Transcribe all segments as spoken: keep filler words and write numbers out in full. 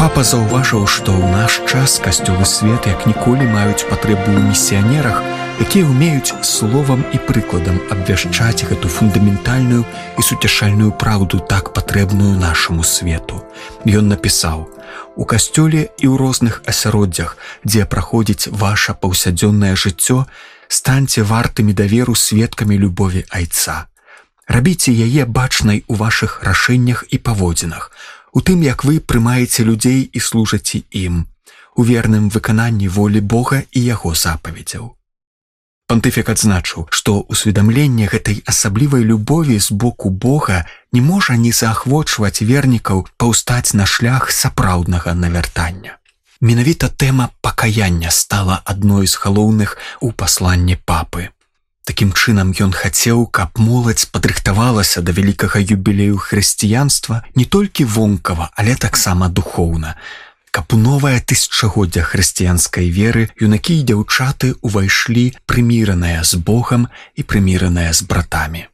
Папа заўважыў, што ў наш час касцёлы свет як ніколі маюць патрэбу ў місіянерах, якія ўмеюць словам і прыкладам абвяшчаць гэту фундаментальную і суцяшальную праўду, так патрэбную нашаму свету. Ён напісаў: «У касцёле і ў розных асяроддзях, дзе праходзіць ваша паўсядзённае жыццё, станьце вартымі даверу сведкамі любові Айца. Рабіце яе бачнай у вашых рашэннях і паводзінах, у тым, як вы прымаеце людзей і служыце ім, у верным выкананні волі Бога і яго запаведзяў». Пантыфік адзначыў, што усведамленне гэтай асаблівай любові з боку Бога не можа не заахвочваць вернікаў паўстаць на шлях сапраўднага навяртання. Менавіта тэма пакаяння стала адной з галоўных у пасланні папы. Такім чынам ён хацеў, каб моладзь падрыхтавалася да вялікага юбілею хрысціянства не толькі вонкава, але таксама духоўна, каб у новае тысячагоддзя хрысціянскай веры юнакі і дзяўчаты ўвайшлі прыміраныя з Богам і прыміраныя з братамі.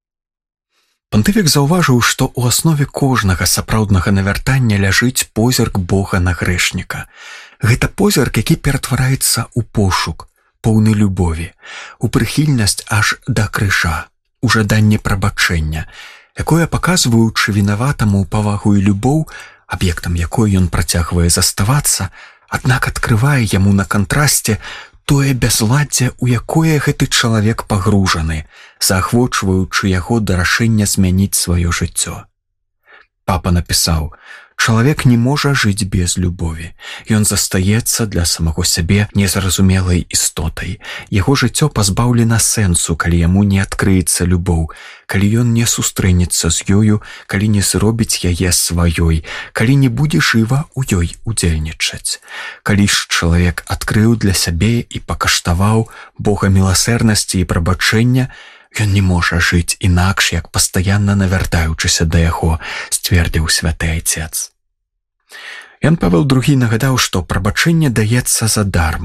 Пантыфік заўважыў, што ў аснове кожнага сапраўднага навяртання ляжыць позірк Бога на грэшніка. Гэта позірк, які ператвараецца ў пошук, поўны любові, у прыхільнасць аж да крыжа, у жаданне прабачэння, якое, паказваючы вінаватаму павагу і любоў, аб'ектам якой ён працягвае заставацца, аднак адкрывае яму на кантрасце тое бязладдзе, у якое гэты чалавек пагружаны, заахвочваючы яго да рашэння змяніць сваё жыццё. Папа напісаў: «Чалавек не можа жыць без любові. Ён застаецца для самого сябе незразумелай істотай. Яго жыццё пазбаўлена сэнсу, калі яму не адкрыецца любоў, калі ён не сустрэнецца з ёю, калі не зробіць яе сваёй, калі не будзе жыва ў ёй удзельнічаць. Калі ж чалавек адкрыў для сябе і пакаштаваў Бога міласэрнасці і прабачэння, ён не можа жыць інакш, як пастаянна навяртаючыся да яго», сцвердзіў святы Айцец. Ян Павел другі нагадаў, што прабачэнне даецца задарма.